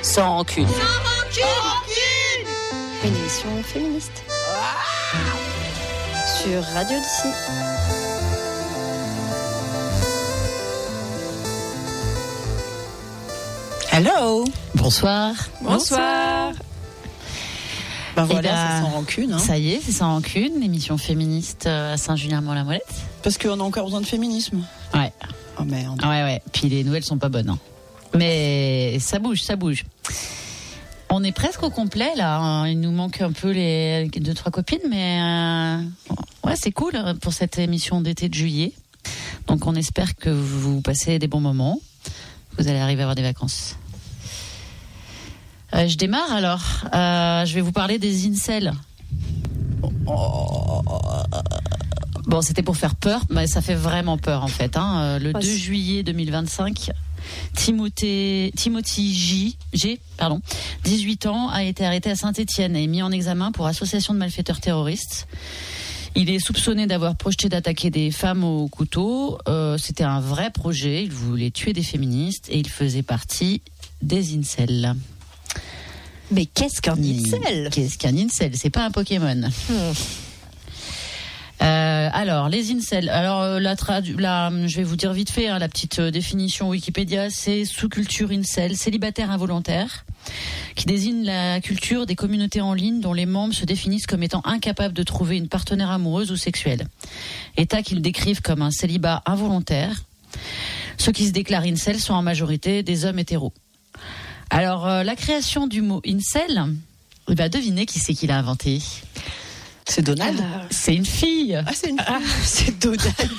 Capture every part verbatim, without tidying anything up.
Sans rancune. Sans rancune. Une émission féministe. Ah sur Radio D'ici. Hello. Bonsoir. Bonsoir. Ben voilà, ben, c'est sans rancune. Hein. Ça y est, c'est sans rancune, l'émission féministe à Saint-Julien-Mont-la-Molette. Parce qu'on a encore besoin de féminisme. Ouais. Oh merde. Ouais, ouais. Puis les nouvelles sont pas bonnes. Hein. Mais ça bouge, ça bouge. On est presque au complet là. Hein. Il nous manque un peu les deux trois copines, mais euh... ouais, c'est cool pour cette émission d'été de juillet. Donc on espère que vous passez des bons moments. Vous allez arriver à avoir des vacances. Euh, je démarre alors. Euh, je vais vous parler des incels. Bon, c'était pour faire peur, mais ça fait vraiment peur en fait. Hein. Le deux juillet deux mille vingt-cinq, Timothée, Timothy J, G, pardon, dix-huit ans, a été arrêté à Saint-Étienne et mis en examen pour association de malfaiteurs terroristes. Il est soupçonné d'avoir projeté d'attaquer des femmes au couteau. Euh, c'était un vrai projet. Il voulait tuer des féministes et il faisait partie des incels. Mais qu'est-ce qu'un incel ? Qu'est-ce qu'un incel ? C'est pas un Pokémon. Hmm. Euh, alors, les incels. Alors, la, tradu- la je vais vous dire vite fait hein, la petite euh, définition Wikipédia. C'est sous-culture incel, célibataire involontaire, qui désigne la culture des communautés en ligne dont les membres se définissent comme étant incapables de trouver une partenaire amoureuse ou sexuelle. État qu'ils décrivent comme un célibat involontaire. Ceux qui se déclarent incel sont en majorité des hommes hétéros. Alors, euh, la création du mot incel, eh ben, devinez qui c'est qui l'a inventé ? C'est Donald. Ah, c'est une fille. Ah, c'est une fille. Ah, c'est Donald.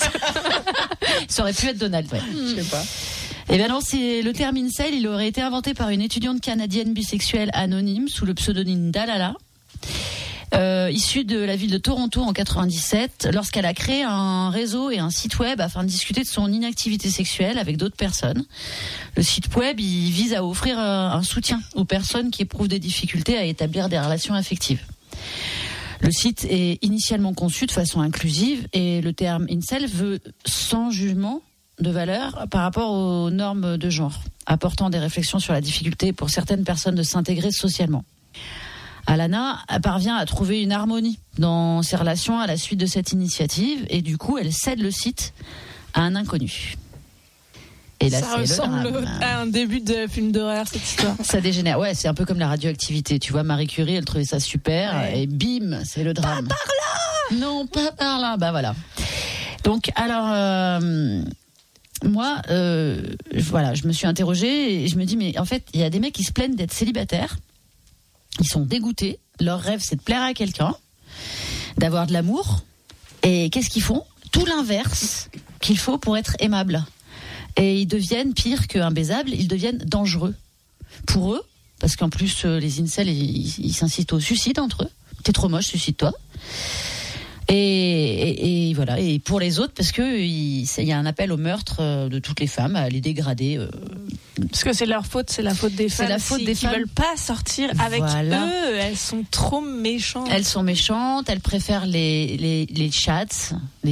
Ça aurait pu être Donald, ouais. Je sais pas. Eh bien non, c'est le terme incel, il aurait été inventé par une étudiante canadienne bisexuelle anonyme sous le pseudonyme Dalala, euh, issue de la ville de Toronto en quatre-vingt-dix-sept, lorsqu'elle a créé un réseau et un site web afin de discuter de son inactivité sexuelle avec d'autres personnes. Le site web, il vise à offrir un soutien aux personnes qui éprouvent des difficultés à établir des relations affectives. Le site est initialement conçu de façon inclusive et le terme incel veut sans jugement de valeur par rapport aux normes de genre, apportant des réflexions sur la difficulté pour certaines personnes de s'intégrer socialement. Alana parvient à trouver une harmonie dans ses relations à la suite de cette initiative et du coup elle cède le site à un inconnu. Et là, ça ressemble à un début de film d'horreur, cette histoire. Ça dégénère. Ouais, c'est un peu comme la radioactivité. Tu vois, Marie Curie, elle trouvait ça super. Ouais. Et bim, c'est le drame. Pas par là ! Non, pas par là. Bah voilà. Donc, alors, euh, moi, euh, voilà, je me suis interrogée et je me dis, mais en fait, il y a des mecs qui se plaignent d'être célibataires. Ils sont dégoûtés. Leur rêve, c'est de plaire à quelqu'un, d'avoir de l'amour. Et qu'est-ce qu'ils font ? Tout l'inverse qu'il faut pour être aimable. Et ils deviennent pire qu'un baisable, ils deviennent dangereux pour eux, parce qu'en plus euh, les incels ils, ils, ils s'incitent au suicide entre eux. T'es trop moche, suicide-toi. Et, et, et voilà. Et pour les autres, parce que il y a un appel au meurtre euh, de toutes les femmes, à les dégrader. Euh, parce que c'est leur faute, c'est la faute des femmes. C'est la faute des qui femmes veulent pas sortir avec voilà. eux. Elles sont trop méchantes. Elles sont méchantes. Elles préfèrent les les les chats. Les